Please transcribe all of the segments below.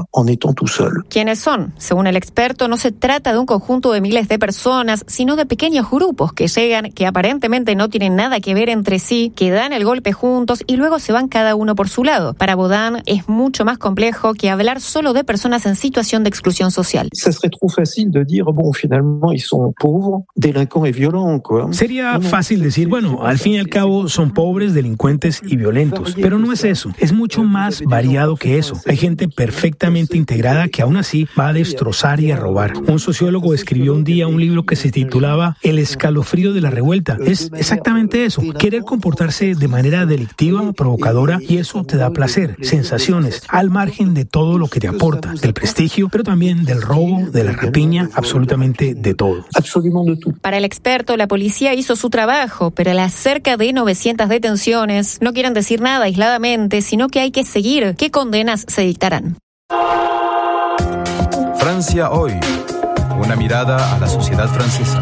en étant tout seul. ¿Quiénes son? Según el experto, no se trata de un conjunto de miles de personas, sino de pequeños grupos que llegan, que aparentemente no tienen nada que ver entre sí, que dan el golpe juntos y luego se van cada uno por su lado. Para Baudin es mucho más complejo que hablar solo de personas en situación de exclusión social. Ça serait trop facile de dire, bon, finalement, ils sont pauvres, délinquants et violents, quoi. Sería fácil decir, bueno, al fin y al cabo son pobres, delincuentes y violentos, pero no es eso, es mucho más variado que eso. Hay gente perfectamente integrada que aún así va a destrozar y a robar. Un sociólogo escribió un día un libro que se titulaba El escalofrío de la revuelta. Es exactamente eso, querer comportarse de manera delictiva, provocadora, y eso te da placer, sensaciones, al margen de todo lo que te aporta, del prestigio, pero también del robo, de la rapiña, absolutamente de todo. Para el experto, la policía hizo su trabajo, pero las cerca de 900 detenciones no quieren decir nada aisladamente, sino que hay que seguir qué condenas se dictarán. Francia hoy. Una mirada a la sociedad francesa.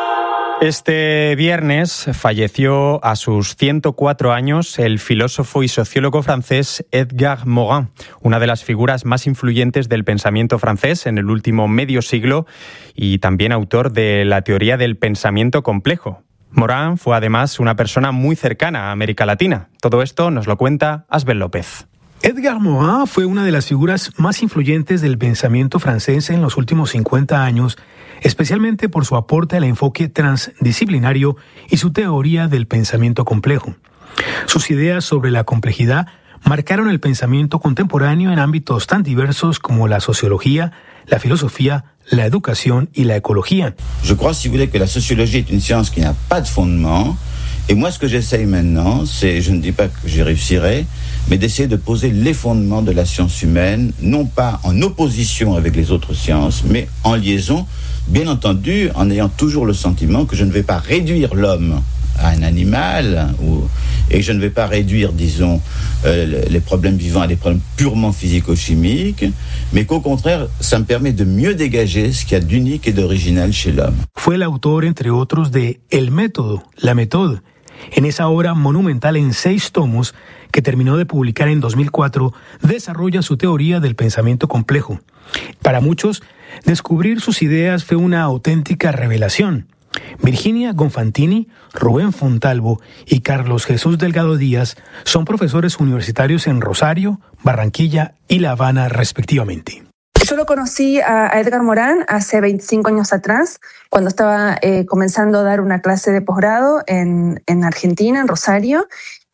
Este viernes falleció a sus 104 años el filósofo y sociólogo francés Edgar Morin, una de las figuras más influyentes del pensamiento francés en el último medio siglo y también autor de la teoría del pensamiento complejo. Morin fue además una persona muy cercana a América Latina. Todo esto nos lo cuenta Asbel López. Edgar Morin fue una de las figuras más influyentes del pensamiento francés en los últimos 50 años, especialmente por su aporte al enfoque transdisciplinario y su teoría del pensamiento complejo. Sus ideas sobre la complejidad marcaron el pensamiento contemporáneo en ámbitos tan diversos como la sociología, la filosofía, la educación y la ecología. Je crois, si vous voulez, que la sociologie est une science qui n'a pas de fondement. Et moi, ce que j'essaye maintenant, c'est, je ne dis pas que j'y réussirai, mais d'essayer de poser les fondements de la science humaine, non pas en opposition avec les autres sciences, mais en liaison, bien entendu, en ayant toujours le sentiment que je ne vais pas réduire l'homme à un animal, et je ne vais pas réduire, disons, les problèmes vivants à des problèmes purement physico-chimiques, mais qu'au contraire, ça me permet de mieux dégager ce qu'il y a d'unique et d'original chez l'homme. Fue el autor, entre otros, de El Método, la méthode. En esa obra monumental en 6 tomos, que terminó de publicar en 2004, desarrolla su teoría del pensamiento complejo. Para muchos, descubrir sus ideas fue una auténtica revelación. Virginia Gonfantini, Rubén Fontalvo y Carlos Jesús Delgado Díaz son profesores universitarios en Rosario, Barranquilla y La Habana, respectivamente. Yo lo conocí a Edgar Morin hace 25 años atrás, cuando estaba comenzando a dar una clase de posgrado en Argentina, en Rosario,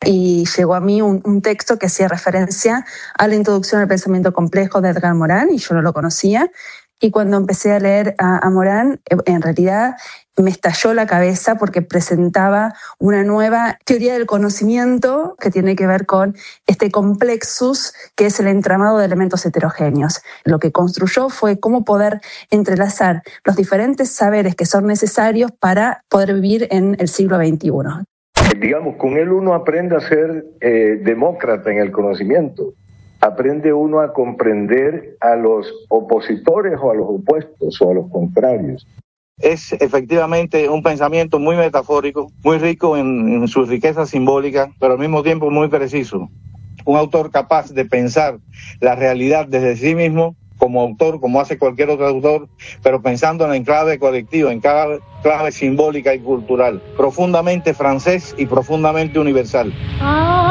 y llegó a mí un texto que hacía referencia a la introducción al pensamiento complejo de Edgar Morin, y yo no lo conocía. Y cuando empecé a leer a Morin, en realidad me estalló la cabeza porque presentaba una nueva teoría del conocimiento que tiene que ver con este complexus, que es el entramado de elementos heterogéneos. Lo que construyó fue cómo poder entrelazar los diferentes saberes que son necesarios para poder vivir en el siglo XXI. Digamos, con él uno aprende a ser demócrata en el conocimiento. Aprende uno a comprender a los opositores o a los opuestos o a los contrarios. Es efectivamente un pensamiento muy metafórico, muy rico en su riqueza simbólica, pero al mismo tiempo muy preciso. Un autor capaz de pensar la realidad desde sí mismo, como autor, como hace cualquier otro autor, pero pensando en clave colectiva, en cada clave simbólica y cultural, profundamente francés y profundamente universal.